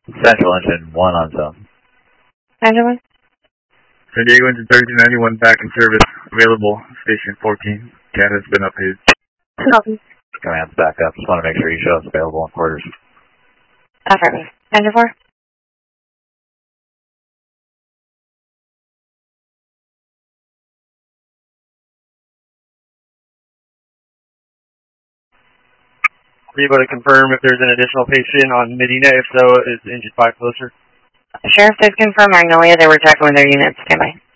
Central engine 1 on zone. Angela? San Diego engine 1391 back in service. Available. Station 14. CAT has been updated. Copy. Command's back up. Just want to make sure you show us available in quarters. Affirmative. Engine 4? Are you able to confirm if there's an additional patient on Medina? If so, is engine 5 closer? Sheriff did confirm Magnolia. They were checking with their units. Stand by.